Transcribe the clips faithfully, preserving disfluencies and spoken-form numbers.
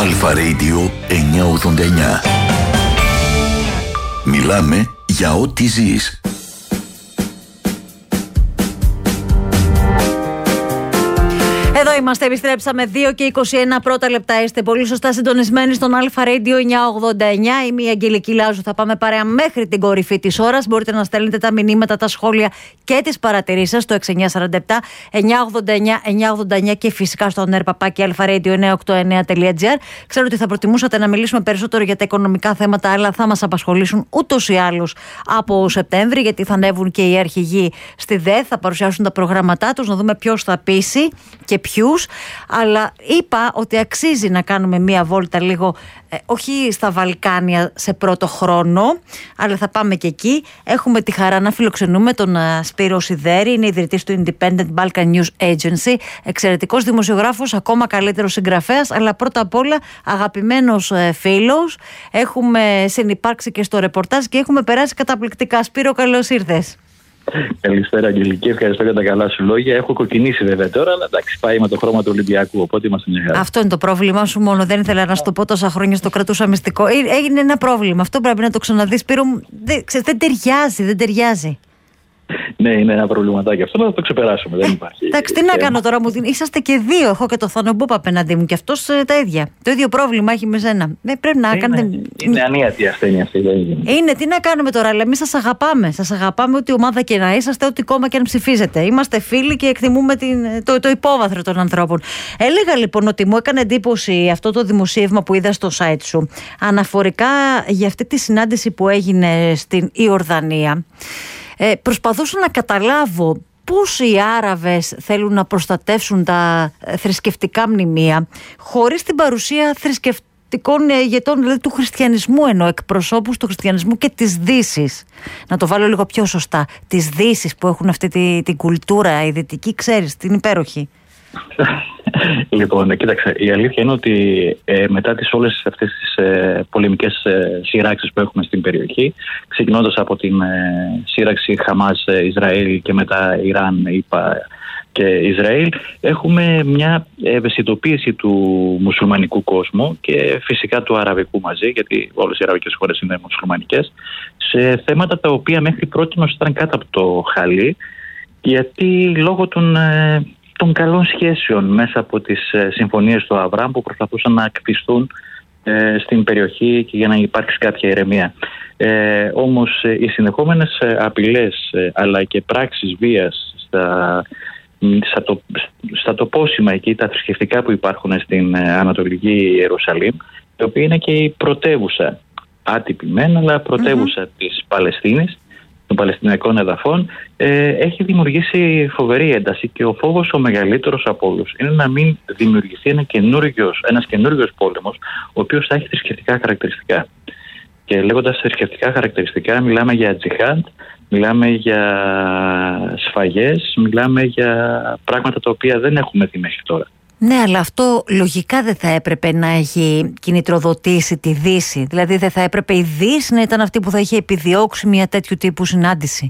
Αλφα Radio εννιακόσια ογδόντα εννιά. Μιλάμε για ό,τι ζεις. Εδώ είμαστε, επιστρέψαμε δύο και είκοσι ένα πρώτα λεπτά. Είστε πολύ σωστά συντονισμένοι στον Αλφα Radio εννιακόσια ογδόντα εννιά. Είμαι η Αγγελική Λάζου. Θα πάμε παρέα μέχρι την κορυφή της ώρας. Μπορείτε να στέλνετε τα μηνύματα, τα σχόλια και τις παρατηρήσεις σας στο έξι εννιά τέσσερα επτά εννιακόσια ογδόντα εννιά εννιακόσια ογδόντα εννιά και φυσικά στο νερπαπάκι αλφα radio εννιακόσια ογδόντα εννιά τελεία τζι άρ. Ξέρω ότι θα προτιμούσατε να μιλήσουμε περισσότερο για τα οικονομικά θέματα, αλλά θα μας απασχολήσουν ούτως ή άλλως από Σεπτέμβρη, γιατί θα ανέβουν και οι αρχηγοί στη ΔΕΘ, θα παρουσιάσουν τα προγράμματά τους, να δούμε ποιος θα πείσει και ποιους. Αλλά είπα ότι αξίζει να κάνουμε μία βόλτα λίγο, ε, όχι στα Βαλκάνια σε πρώτο χρόνο, αλλά θα πάμε και εκεί. Έχουμε τη χαρά να φιλοξενούμε τον uh, Σπύρο Σιδέρη, είναι ιδρυτής του Independent Balkan News Agency, εξαιρετικός δημοσιογράφος, ακόμα καλύτερος συγγραφέας, αλλά πρώτα απ' όλα αγαπημένος uh, φίλος. Έχουμε συνυπάρξει και στο ρεπορτάζ και έχουμε περάσει καταπληκτικά. Σπύρο, καλώς ήρθες. Καλησπέρα, Αγγελική. Ευχαριστώ για τα καλά σου λόγια. Έχω κοκκινήσει βέβαια τώρα, αλλά εντάξει, πάει με το χρώμα του Ολυμπιακού. Οπότε είμαστε μια χαρά. Αυτό είναι το πρόβλημά σου μόνο. Δεν ήθελα να σου το πω τόσα χρόνια, στο κρατούσα μυστικό. Έγινε ένα πρόβλημα. Αυτό πρέπει να το ξαναδείς, Σπύρο. Δεν, ξέρεις, δεν ταιριάζει, δεν ταιριάζει. Ναι, είναι ένα προβληματάκι αυτό, να το ξεπεράσουμε. Δεν υπάρχει. Εντάξει, τι να κάνω τώρα, μου δίνει. Είσαστε και δύο. Έχω και το Θανομπόπ απέναντί μου και αυτό τα ίδια. Το ίδιο πρόβλημα έχει με σένα. Δεν πρέπει να είναι, κάνετε. Είναι ανίατη ασθένεια αυτή. Δεν είναι. είναι, τι να κάνουμε τώρα, αλλά εμείς σας αγαπάμε. Σας αγαπάμε ό,τι ομάδα και να είσαστε, ό,τι κόμμα και αν ψηφίζετε. Είμαστε φίλοι και εκτιμούμε την, το, το υπόβαθρο των ανθρώπων. Έλεγα λοιπόν ότι μου έκανε εντύπωση αυτό το δημοσίευμα που είδα στο site σου, αναφορικά για αυτή τη συνάντηση που έγινε στην Ιορδανία. Ε, προσπαθούσα να καταλάβω πώς οι Άραβες θέλουν να προστατεύσουν τα θρησκευτικά μνημεία χωρίς την παρουσία θρησκευτικών ηγετών, δηλαδή του χριστιανισμού, ενώ εκπροσώπους του χριστιανισμού και της Δύσης. Να το βάλω λίγο πιο σωστά, της Δύσης που έχουν αυτή τη, την κουλτούρα, η δυτική, ξέρεις, την υπέροχη. Λοιπόν, κοίταξε, η αλήθεια είναι ότι ε, μετά τις όλες αυτές τις ε, πολεμικές ε, σειράξεις που έχουμε στην περιοχή, ξεκινώντας από την ε, σύραξη Χαμάς-Ισραήλ και μετά Ιράν, ΗΠΑ και Ισραήλ, έχουμε μια ευαισθητοποίηση του μουσουλμανικού κόσμου και φυσικά του αραβικού μαζί, γιατί όλες οι αραβικές χώρες είναι μουσουλμανικές, σε θέματα τα οποία μέχρι πρότινος ήταν κάτω από το χαλί, γιατί λόγω των... Ε, των καλών σχέσεων μέσα από τις ε, συμφωνίες του Αβραάμ που προσπαθούσαν να κτιστούν ε, στην περιοχή και για να υπάρξει κάποια ηρεμία. Ε, όμως ε, οι συνεχόμενες ε, απειλές ε, αλλά και πράξεις βίας στα, στα, το, στα τοπόσιμα εκεί, τα θρησκευτικά που υπάρχουν στην ε, Ανατολική Ιερουσαλήμ, η οποία είναι και η πρωτεύουσα, άτυπη μεν, αλλά πρωτεύουσα mm-hmm. της Παλαιστίνης, των Παλαιστινιακών εδαφών, ε, έχει δημιουργήσει φοβερή ένταση και ο φόβος ο μεγαλύτερος από όλους είναι να μην δημιουργηθεί ένα καινούριος, ένας καινούριος πόλεμος, ο οποίος θα έχει θρησκευτικά χαρακτηριστικά. Και λέγοντας θρησκευτικά χαρακτηριστικά, μιλάμε για τζιχάντ, μιλάμε για σφαγές, μιλάμε για πράγματα τα οποία δεν έχουμε δει μέχρι τώρα. Ναι, αλλά αυτό λογικά δεν θα έπρεπε να έχει κινητροδοτήσει τη Δύση. Δηλαδή δεν θα έπρεπε η Δύση να ήταν αυτή που θα είχε επιδιώξει μια τέτοιου τύπου συνάντηση.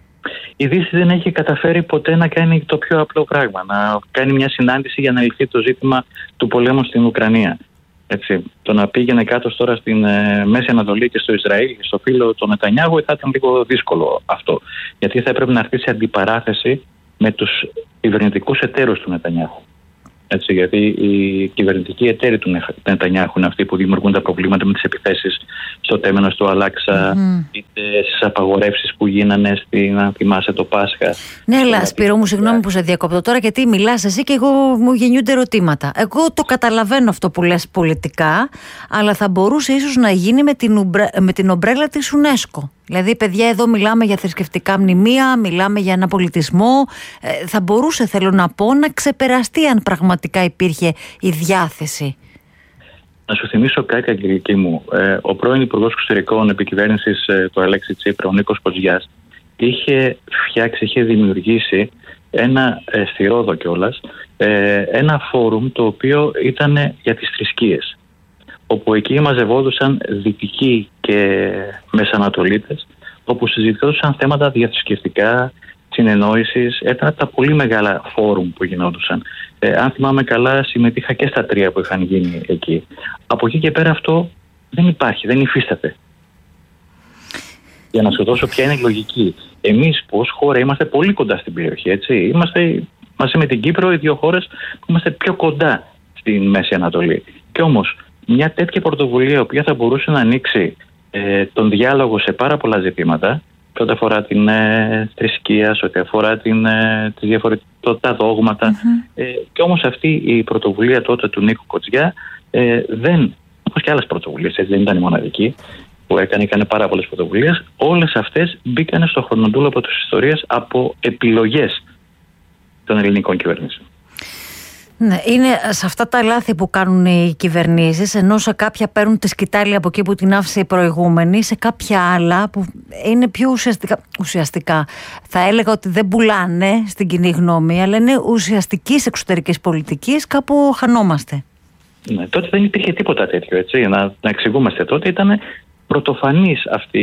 Η Δύση δεν έχει καταφέρει ποτέ να κάνει το πιο απλό πράγμα. Να κάνει μια συνάντηση για να λυθεί το ζήτημα του πολέμου στην Ουκρανία. Έτσι. Το να πήγαινε κάτω τώρα στην ε, Μέση Ανατολή και στο Ισραήλ και στο φίλο του Νετανιάχου θα ήταν λίγο δύσκολο αυτό. Γιατί θα έπρεπε να έρθει σε αντιπαράθεση με τους κυβερνητικούς εταίρους του Νετανιάχου. Έτσι, γιατί οι κυβερνητικοί εταίροι του Νετανιάχου είναι αυτοί που δημιουργούν τα προβλήματα με τις επιθέσεις στο τέμενος του Αλάξα, mm. είτε στις απαγορεύσεις που γίνανε στην, αν θυμάσαι, το Πάσχα. Ναι, αλλά Σπύρο μου, συγγνώμη που σε διακόπτω τώρα, γιατί μιλάς εσύ και εγώ μου γεννιούνται ερωτήματα. Εγώ το καταλαβαίνω αυτό που λες πολιτικά, αλλά θα μπορούσε ίσως να γίνει με την, ουμπρέ, με την ομπρέλα της UNESCO. Δηλαδή, παιδιά, εδώ μιλάμε για θρησκευτικά μνημεία, μιλάμε για ένα πολιτισμό. Ε, θα μπορούσε, θέλω να πω, να ξεπεραστεί αν πραγματικά υπήρχε η διάθεση. Να σου θυμίσω κάτι, Αγγελική μου. Ε, ο πρώην Υπουργός Εξωτερικών επικυβέρνησης ε, του Αλέξη Τσίπρα, ο Νίκος Κοζιάς, είχε φτιάξει, είχε δημιουργήσει ένα, ε, στη Ρόδο κιόλας, ε, ένα φόρουμ το οποίο ήταν για τις θρησκείες, όπου εκεί μαζευόντουσαν δυτικοί και μεσανατολίτες, όπου συζητούσαν θέματα διαθρησκευτικά, συνεννόησης, ήταν από τα πολύ μεγάλα φόρουμ που γινόντουσαν. Ε, αν θυμάμαι καλά, συμμετείχα και στα τρία που είχαν γίνει εκεί. Από εκεί και πέρα αυτό δεν υπάρχει, δεν υφίσταται. Για να σου δώσω ποια είναι η λογική. Εμείς που ως χώρα είμαστε πολύ κοντά στην περιοχή, έτσι. Είμαστε μαζί με την Κύπρο οι δύο χώρες που είμαστε πιο κοντά στην Μέση Ανατολή. Και όμως μια τέτοια πρωτοβουλία, η οποία θα μπορούσε να ανοίξει ε, τον διάλογο σε πάρα πολλά ζητήματα, σε ό,τι αφορά την ε, θρησκεία, σε ό,τι αφορά την, ε, τις διαφορετικά δόγματα. Mm-hmm. Ε, και όμως αυτή η πρωτοβουλία τότε του Νίκου Κοτζιά ε, δεν, όπως και άλλες πρωτοβουλίες, έτσι, δεν ήταν η μοναδική που έκανε, έκανε πάρα πολλές πρωτοβουλίες, όλες αυτές μπήκαν στο χρονοτούλαπο της ιστορίας από επιλογές των ελληνικών κυβερνήσεων. Ναι, είναι σε αυτά τα λάθη που κάνουν οι κυβερνήσεις, ενώ σε κάποια παίρνουν τη σκητάλη από εκεί που την άφησε η προηγούμενη, σε κάποια άλλα που είναι πιο ουσιαστικά, ουσιαστικά θα έλεγα ότι δεν πουλάνε στην κοινή γνώμη, αλλά είναι ουσιαστικής εξωτερικής πολιτικής, κάπου χανόμαστε. Ναι, τότε δεν υπήρχε τίποτα τέτοιο, έτσι, να, να εξηγούμαστε. Τότε ήταν πρωτοφανής αυτή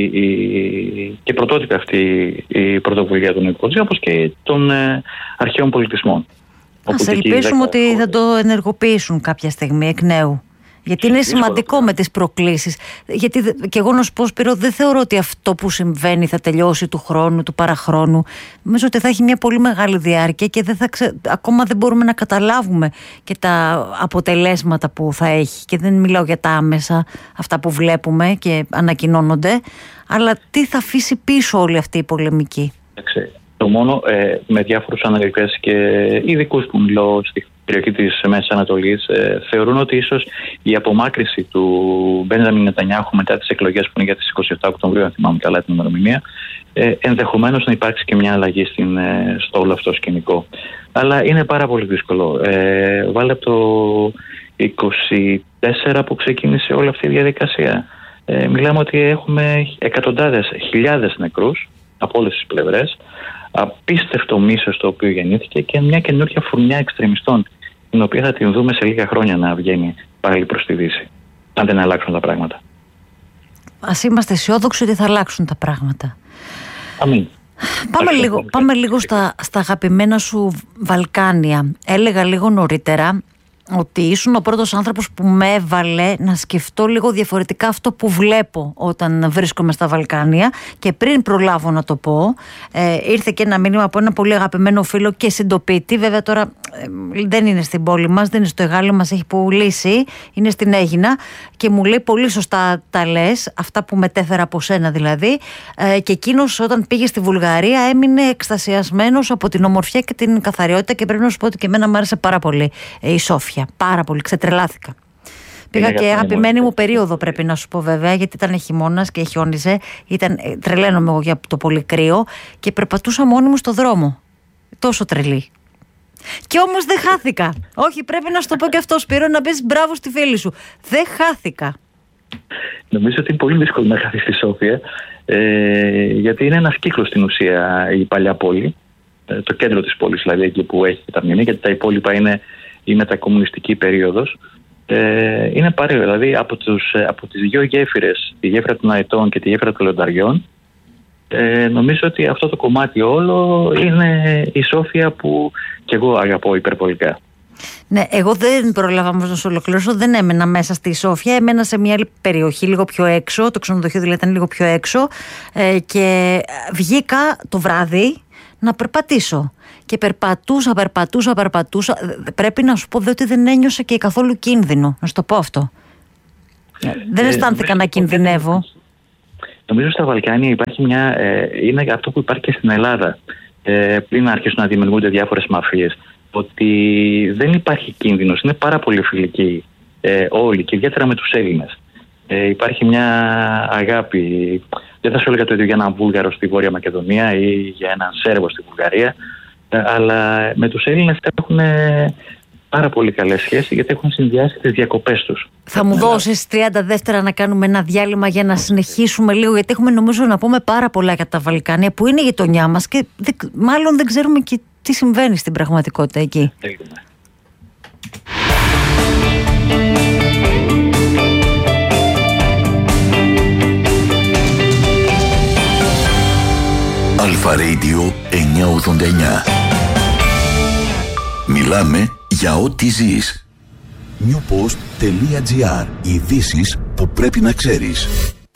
η, και πρωτότυπη αυτή η πρωτοβουλία του Νίκου Κοτζιά, όπως και των ε, αρχαίων πολιτισμών. Ας ελπίσουμε ότι θα το ενεργοποιήσουν κάποια στιγμή εκ νέου. Γιατί είναι σημαντικό με τις προκλήσεις. Γιατί και εγώ να σου πω, Σπύρο, δεν θεωρώ ότι αυτό που συμβαίνει θα τελειώσει του χρόνου, του παραχρόνου. Νομίζω ότι θα έχει μια πολύ μεγάλη διάρκεια και δεν θα ξε... ακόμα δεν μπορούμε να καταλάβουμε και τα αποτελέσματα που θα έχει. Και δεν μιλάω για τα άμεσα, αυτά που βλέπουμε και ανακοινώνονται, αλλά τι θα αφήσει πίσω όλη αυτή η πολεμική. Το μόνο ε, με διάφορους αναλυτές και ειδικούς που μιλώ στη περιοχή της Μέσης Ανατολής ε, θεωρούν ότι ίσως η απομάκρυση του Μπένζαμιν Νετανιάχου μετά τις εκλογές που είναι για τις είκοσι επτά Οκτωβρίου, αν θυμάμαι καλά την ημερομηνία, ε, ενδεχομένως να υπάρξει και μια αλλαγή στην, ε, στο όλο αυτό σκηνικό. Αλλά είναι πάρα πολύ δύσκολο. Ε, βάλε από το είκοσι τέσσερα που ξεκίνησε όλη αυτή η διαδικασία. Ε, μιλάμε ότι έχουμε εκατοντάδες, χιλιάδες νεκρούς από όλες τις πλευρές. Απίστευτο μίσος το οποίο γεννήθηκε και μια καινούργια φουρνιά εξτρεμιστών, την οποία θα την δούμε σε λίγα χρόνια να βγαίνει πάλι προς τη Δύση, αν δεν αλλάξουν τα πράγματα. Ας είμαστε αισιόδοξοι ότι θα αλλάξουν τα πράγματα. Αμήν. Πάμε λίγο, πάμε λίγο στα, στα αγαπημένα σου Βαλκάνια. Έλεγα λίγο νωρίτερα ότι ήσουν ο πρώτος άνθρωπος που με έβαλε να σκεφτώ λίγο διαφορετικά αυτό που βλέπω όταν βρίσκομαι στα Βαλκάνια, και πριν προλάβω να το πω ε, ήρθε και ένα μήνυμα από ένα πολύ αγαπημένο φίλο και συντοπίτη. Βέβαια τώρα ε, δεν είναι στην πόλη μας, δεν είναι στο Εγάλεο, μας έχει πουλήσει, είναι στην Αίγινα, και μου λέει πολύ σωστά τα λες, αυτά που μετέφερα από σένα δηλαδή, ε, και εκείνος όταν πήγε στη Βουλγαρία έμεινε εκστασιασμένος από την ομορφιά και την καθαριότητα, και πρέπει να σου πω ότι και εμένα μου άρεσε πάρα πολύ ε, η Σόφια. Πάρα πολύ, ξετρελάθηκα. Πήγα και αγαπημένη μου περίοδο, πρέπει να σου πω βέβαια, γιατί ήταν χειμώνας και χιόνιζε. Ήταν, τρελαίνομαι εγώ για το πολύ κρύο και περπατούσα μόνη μου στο δρόμο. Τόσο τρελή. Και όμως δεν χάθηκα. Όχι, πρέπει να σου το πω και αυτό, Σπύρο, να πεις μπράβο στη φίλη σου. Δεν χάθηκα. Νομίζω ότι είναι πολύ δύσκολο να χάθεις στη Σόφια, ε, γιατί είναι ένας κύκλος στην ουσία η παλιά πόλη. Ε, το κέντρο της πόλης, δηλαδή εκεί που έχει τα μνημεία, γιατί τα υπόλοιπα είναι η μετακομμουνιστική περίοδος. Ε, είναι παρέα, δηλαδή από, τους, από τις δύο γέφυρες, τη γέφυρα των Αετών και τη γέφυρα των Λεονταριών, ε, νομίζω ότι αυτό το κομμάτι όλο είναι η Σόφια που κι εγώ αγαπώ υπερβολικά. Ναι, εγώ δεν πρόλαβα όμως να σου ολοκληρώσω, δεν έμενα μέσα στη Σόφια, έμενα σε μια άλλη περιοχή λίγο πιο έξω, το ξενοδοχείο δηλαδή ήταν λίγο πιο έξω, ε, και βγήκα το βράδυ να περπατήσω. Και περπατούσα, περπατούσα, περπατούσα. Πρέπει να σου πω δε, ότι δεν ένιωσα και καθόλου κίνδυνο. Να σου το πω αυτό. Ε, δεν αισθάνθηκα ε, να κινδυνεύω. Νομίζω στα Βαλκάνια υπάρχει μια. Ε, είναι αυτό που υπάρχει και στην Ελλάδα. Ε, πριν να αρχίσουν να δημιουργούνται διάφορες μαφίες. Ότι δεν υπάρχει κίνδυνος. Είναι πάρα πολύ φιλικοί ε, όλοι, και ιδιαίτερα με τους Έλληνες. Ε, υπάρχει μια αγάπη. Δεν θα σου έλεγα το ίδιο για έναν Βούλγαρο στη Βόρεια Μακεδονία ή για έναν Σέρβο στη Βουλγαρία. Αλλά με τους Έλληνες έχουν πάρα πολύ καλές σχέσεις, γιατί έχουν συνδυάσει τις διακοπές τους. Θα μου δώσεις τριάντα δεύτερα να κάνουμε ένα διάλειμμα για να συνεχίσουμε λίγο, γιατί έχουμε νομίζω να πούμε πάρα πολλά για τα Βαλκάνια που είναι η γειτονιά μας και δε, μάλλον δεν ξέρουμε και τι συμβαίνει στην πραγματικότητα εκεί. Αλφα Radio εννιά ογδόντα εννιά. Μιλάμε για ό,τι ζεις. newpost.gr. Ειδήσεις που πρέπει να ξέρεις.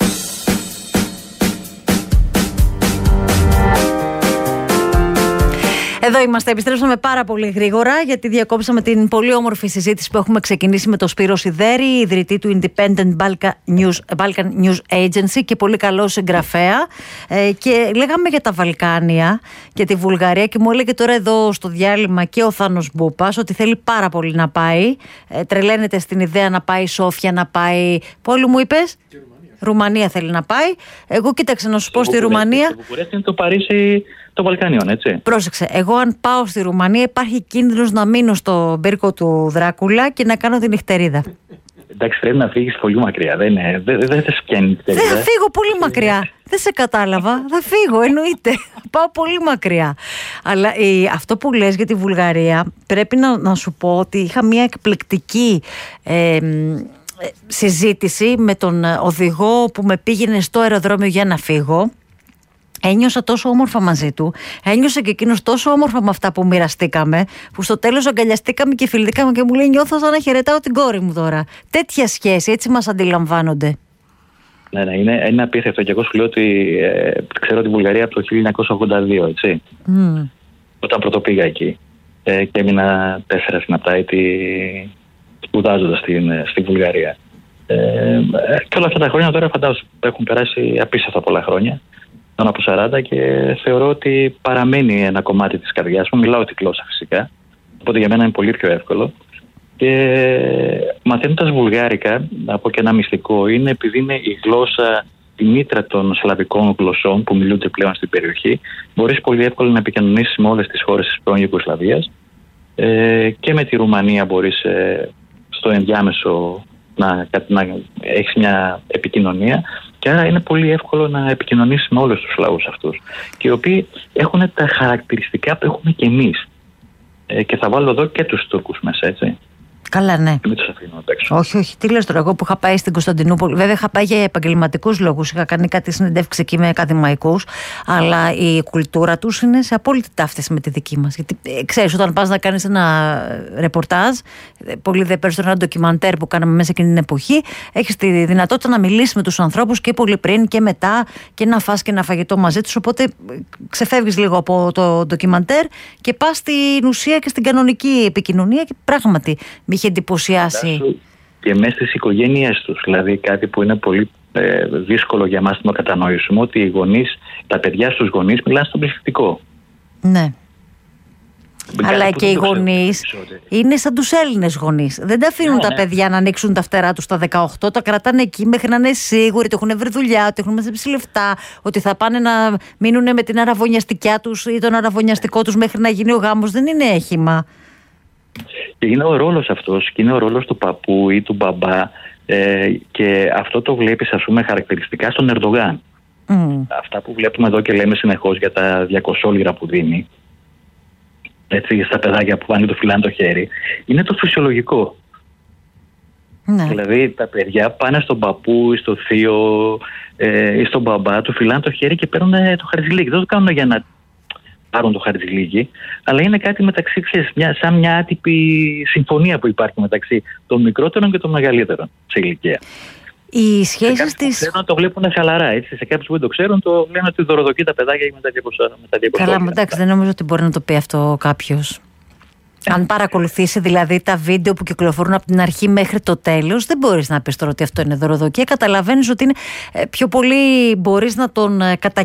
Εδώ είμαστε, επιστρέψαμε πάρα πολύ γρήγορα γιατί διακόψαμε την πολύ όμορφη συζήτηση που έχουμε ξεκινήσει με τον Σπύρο Σιδέρη, ιδρυτή του Independent Balkan News, Balkan News Agency και πολύ καλό συγγραφέα, ε, και λέγαμε για τα Βαλκάνια και τη Βουλγαρία και μου έλεγε τώρα εδώ στο διάλειμμα και ο Θάνος Μπούπας ότι θέλει πάρα πολύ να πάει, ε, τρελαίνεται στην ιδέα να πάει Σόφια, να πάει, πόλη μου είπες? Ρουμανία θέλει να πάει. Εγώ κοίταξε να σου πω στη Ρουμανία. Το Βουκουρέστι είναι το Παρίσι των Βαλκανίων, έτσι. Πρόσεξε, εγώ αν πάω στη Ρουμανία υπάρχει κίνδυνος να μείνω στο πύρκο του Δράκουλα και να κάνω τη νυχτερίδα. Εντάξει, πρέπει να φύγεις πολύ μακριά. Δεν είναι, δεν, δεν θα σπιάνει η νυχτερίδα. Δεν θα φύγω πολύ μακριά. Δεν σε κατάλαβα. Θα φύγω, εννοείται. Πάω πολύ μακριά. Αλλά ε, αυτό που λες για τη Βουλγαρία, πρέπει να, να σου πω ότι είχα μια εκπληκτική Ε, συζήτηση με τον οδηγό που με πήγαινε στο αεροδρόμιο για να φύγω. Ένιωσα τόσο όμορφα μαζί του. Ένιωσε και εκείνος τόσο όμορφα με αυτά που μοιραστήκαμε, που στο τέλος αγκαλιαστήκαμε και φιληθήκαμε και μου λέει: νιώθω σαν να χαιρετάω την κόρη μου τώρα. Τέτοια σχέση, έτσι μας αντιλαμβάνονται. Ναι, ναι, είναι, είναι απίστευτο. Και εγώ σου λέω ότι ε, ξέρω τη Βουλγαρία από το χίλια εννιακόσια ογδόντα δύο, έτσι. Mm. Όταν πρώτο πήγα εκεί. Ε, και έμεινα τέσσερα συναπτά έτη σπουδάζοντας στην, στη Βουλγαρία. Ε, και όλα αυτά τα χρόνια τώρα φαντάζομαι έχουν περάσει απίστευτα πολλά χρόνια, πάνω από σαράντα, και θεωρώ ότι παραμένει ένα κομμάτι της καρδιάς μου. Μιλάω τη γλώσσα φυσικά, οπότε για μένα είναι πολύ πιο εύκολο. Και μαθαίνοντας βουλγάρικα, να πω και ένα μυστικό, είναι επειδή είναι η γλώσσα, η μήτρα των σλαβικών γλωσσών που μιλούνται πλέον στην περιοχή, μπορείς πολύ εύκολα να επικοινωνήσεις με όλες τις χώρες της πρώην Ιουγκοσλαβίας, ε, και με τη Ρουμανία μπορείς ε, στο ενδιάμεσο να, να έχεις μια επικοινωνία, και άρα είναι πολύ εύκολο να επικοινωνήσεις με όλους τους λαούς αυτούς, και οι οποίοι έχουν τα χαρακτηριστικά που έχουμε και εμείς, ε, και θα βάλω εδώ και τους Τούρκους μέσα, έτσι. Καλά, ναι. Μην τους αφήνω απ' έξω. Όχι, όχι. Τι λες τώρα, εγώ που είχα πάει στην Κωνσταντινούπολη, βέβαια είχα πάει για επαγγελματικούς λόγους, είχα κάνει κάτι συνεντεύξη εκεί με ακαδημαϊκούς, αλλά η κουλτούρα τους είναι σε απόλυτη ταύτιση με τη δική μας. Γιατί ε, ξέρεις, όταν πας να κάνεις ένα ρεπορτάζ, πολύ δε περισσότερο ένα ντοκιμαντέρ που κάναμε μέσα εκείνη την εποχή, έχεις τη δυνατότητα να μιλήσεις με τους ανθρώπους και πολύ πριν και μετά και να φας και ένα φαγητό μαζί τους. Οπότε ξεφεύγεις λίγο από το ντοκιμαντέρ και πας στην ουσία και στην κανονική επικοινωνία, και πράγματι με είχε εντυπωσιάσει. Και μέσα στις οικογένειές τους, δηλαδή κάτι που είναι πολύ ε, δύσκολο για μας να κατανοήσουμε, ότι οι γονείς, τα παιδιά στους γονείς μιλάνε στον πληθυντικό. Ναι. Κάτι αλλά και οι γονείς είναι σαν τους Έλληνες γονείς. Δεν τα αφήνουν ναι, τα ναι. παιδιά να ανοίξουν τα φτερά τους στα δεκαοκτώ, τα κρατάνε εκεί μέχρι να είναι σίγουροι ότι έχουν βρει δουλειά, ότι έχουν μαζέψει λεφτά, ότι θα πάνε να μείνουν με την αραβωνιαστικιά τους ή τον αραβωνιαστικό τους μέχρι να γίνει ο γάμος. Δεν είναι όχημα. Και είναι ο ρόλος αυτός, και είναι ο ρόλος του παππού ή του μπαμπά, ε, και αυτό το βλέπεις, ας πούμε, χαρακτηριστικά στον Ερντογάν. Mm. Αυτά που βλέπουμε εδώ και λέμε συνεχώς για τα διακόσια λίρα που δίνει, έτσι, στα παιδάκια που πάνε το φυλάνε το χέρι, είναι το φυσιολογικό. Ναι. Δηλαδή τα παιδιά πάνε στον παππού ή στο θείο ε, ή στον μπαμπά, του φυλάνε το χέρι και παίρνουν το χαρτζηλίκι. Δεν το κάνουν για να πάρουν το χαρτζηλίκι, αλλά είναι κάτι μεταξύ, ξέρεις, μια, σαν μια άτυπη συμφωνία που υπάρχει μεταξύ των μικρότερων και των μεγαλύτερων σε ηλικία. Οι σχέσεις της. Ξέρουν να το βλέπουν χαλαρά, έτσι. Σε κάποιους που δεν το ξέρουν, το λένε ότι δωροδοκεί τα παιδάκια με τα διακόσια. Καλά, εντάξει, δεν νομίζω ότι μπορεί να το πει αυτό κάποιος. Αν παρακολουθήσει δηλαδή τα βίντεο που κυκλοφορούν από την αρχή μέχρι το τέλος, δεν μπορείς να πεις τώρα ότι αυτό είναι δωροδοκία. Καταλαβαίνεις ότι είναι πιο πολύ, μπορείς να τον καταγγείλεις